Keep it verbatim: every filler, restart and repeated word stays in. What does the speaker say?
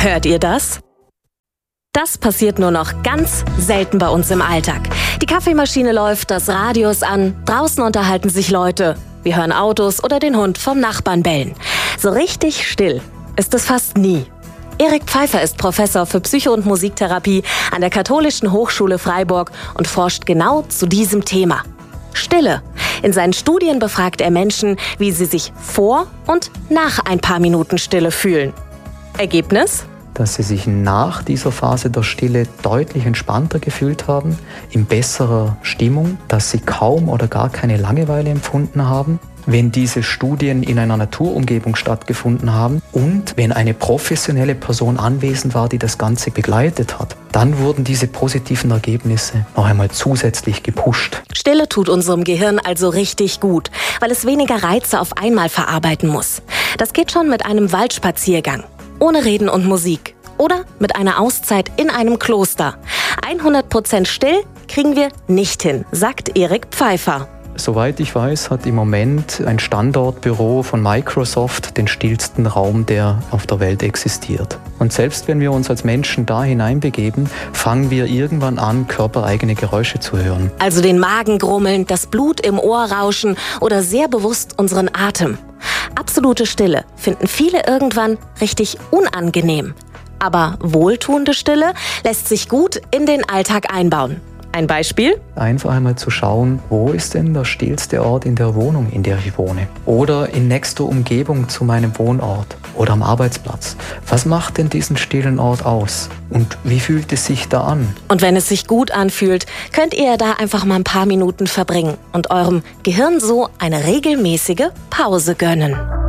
Hört ihr das? Das passiert nur noch ganz selten bei uns im Alltag. Die Kaffeemaschine läuft, das Radio ist an, draußen unterhalten sich Leute. Wir hören Autos oder den Hund vom Nachbarn bellen. So richtig still ist es fast nie. Erik Pfeiffer ist Professor für Psycho- und Musiktherapie an der Katholischen Hochschule Freiburg und forscht genau zu diesem Thema. Stille. In seinen Studien befragt er Menschen, wie sie sich vor und nach ein paar Minuten Stille fühlen. Ergebnis? Dass sie sich nach dieser Phase der Stille deutlich entspannter gefühlt haben, in besserer Stimmung, dass sie kaum oder gar keine Langeweile empfunden haben, wenn diese Studien in einer Naturumgebung stattgefunden haben und wenn eine professionelle Person anwesend war, die das Ganze begleitet hat. Dann wurden diese positiven Ergebnisse noch einmal zusätzlich gepusht. Stille tut unserem Gehirn also richtig gut, weil es weniger Reize auf einmal verarbeiten muss. Das geht schon mit einem Waldspaziergang. Ohne Reden und Musik. Oder mit einer Auszeit in einem Kloster. hundert Prozent still kriegen wir nicht hin, sagt Erik Pfeiffer. Soweit ich weiß, hat im Moment ein Standortbüro von Microsoft den stillsten Raum, der auf der Welt existiert. Und selbst wenn wir uns als Menschen da hineinbegeben, fangen wir irgendwann an, körpereigene Geräusche zu hören. Also den Magen grummeln, das Blut im Ohr rauschen oder sehr bewusst unseren Atem. Absolute Stille finden viele irgendwann richtig unangenehm. Aber wohltuende Stille lässt sich gut in den Alltag einbauen. Ein Beispiel? Einfach einmal zu schauen, wo ist denn der stillste Ort in der Wohnung, in der ich wohne? Oder in nächster Umgebung zu meinem Wohnort oder am Arbeitsplatz. Was macht denn diesen stillen Ort aus? Und wie fühlt es sich da an? Und wenn es sich gut anfühlt, könnt ihr da einfach mal ein paar Minuten verbringen und eurem Gehirn so eine regelmäßige Pause gönnen.